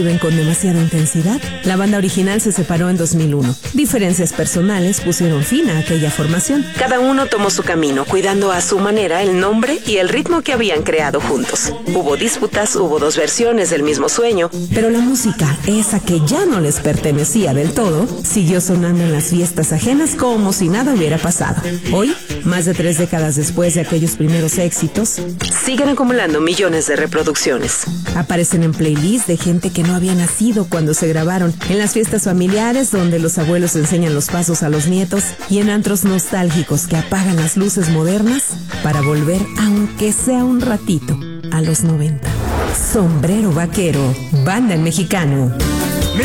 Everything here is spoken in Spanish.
viven con demasiada intensidad. La banda original se separó en 2001. Diferencias personales pusieron fin a aquella formación. Cada uno tomó su camino, cuidando a su manera el nombre y el ritmo que habían creado juntos. Hubo disputas, hubo dos versiones del mismo sueño, pero la música, esa que ya no les pertenecía del todo, siguió sonando en las fiestas ajenas como si nada hubiera pasado. Hoy, más de 3 décadas después de aquellos primeros éxitos, siguen acumulando millones de reproducciones. Aparecen en playlists de gente que no había nacido cuando se grabaron, en las fiestas familiares donde los abuelos enseñan los pasos a los nietos y en antros nostálgicos que apagan las luces modernas para volver, aunque sea un ratito, a los 90. Sombrero Vaquero, banda en mexicano.